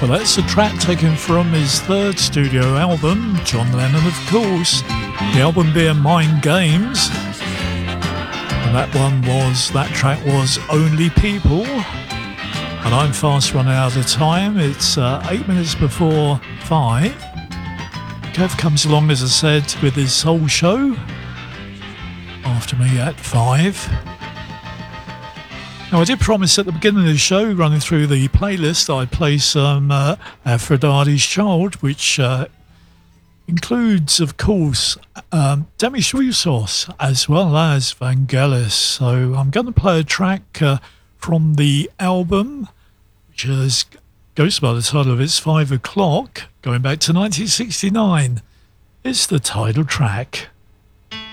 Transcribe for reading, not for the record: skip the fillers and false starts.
Well, that's a track taken from his third studio album, John Lennon, of course. The album being Mind Games. And that track was Only People. And I'm fast running out of time. It's 8 minutes before 5. Kev comes along, as I said, with his Soul Show after me at 5. Now, I did promise at the beginning of the show, running through the playlist, I'd play some Aphrodite's Child, which includes, of course, Demis Roussos as well as Vangelis. So I'm going to play a track from the album, which goes by the title of It's 5 o'clock, going back to 1969. It's the title track.